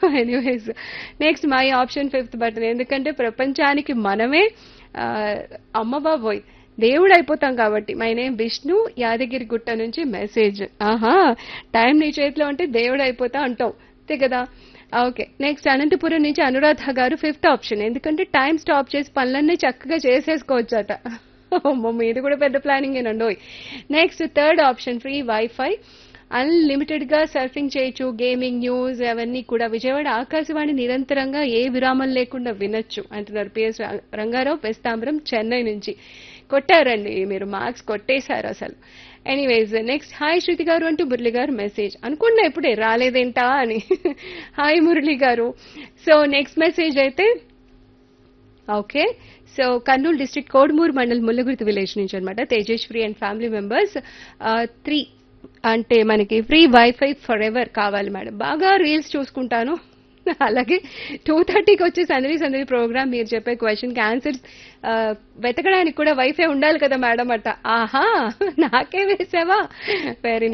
Anyways next my option fifth button. ఎందుకంటే ప్రపంచానికి మనమే ఆ, అమ్మ బాబోయ్ దేవుడు అయిపోతాం కాబట్టి. మై నేమ్ విష్ణు, యాదగిరి గుట్ట నుంచి మెసేజ్. ఆహా, టైం నీ చేతిలో ఉంటే దేవుడు అయిపోతా అంటావు అంతే కదా. ఓకే, నెక్స్ట్ అనంతపురం నుంచి అనురాధ గారు ఫిఫ్త్ ఆప్షన్. ఎందుకంటే టైం స్టాప్ చేసి పనులన్నీ చక్కగా చేసేసుకోవచ్చట. అమ్మో, మీది కూడా పెద్ద planning ఏనండోయ్. Next third option free wifi, unlimited గా సర్ఫింగ్ చేయొచ్చు, గేమింగ్, న్యూస్ అవన్నీ కూడా విజయవాడ ఆకాశవాణి నిరంతరంగా ఏ విరామం లేకుండా వినొచ్చు అంటున్నారు పిఎస్ రంగారావు పెస్తాంబరం చెన్నై నుంచి. కొట్టారండి మీరు, మార్క్స్ కొట్టేశారు అసలు. ఎనీవేస్ నెక్స్ట్ హాయ్ శృతి గారు అంటూ మురళి గారు మెసేజ్. అనుకున్నా ఇప్పుడే రాలేదేంటా అని. హాయ్ మురళి గారు. సో నెక్స్ట్ మెసేజ్ అయితే okay, so Kurnool district Kodumur mandal Mullagurthi village నుంచి అనమాట. తేజేశ్వరి అండ్ ఫ్యామిలీ మెంబర్స్ 3 అంటే మనకి ఫ్రీ వైఫై ఫర్ ఎవర్ కావాలి మేడం. బాగా రీల్స్ చూసుకుంటాను. అలాగే 2:30కి వచ్చే సందడి సందడి ప్రోగ్రామ్ మీరు చెప్పే క్వశ్చన్కి ఆన్సర్స్ వెతకడానికి కూడా వైఫై ఉండాలి కదా మేడం అట. ఆహా, నాకే వేసావా, వెరీ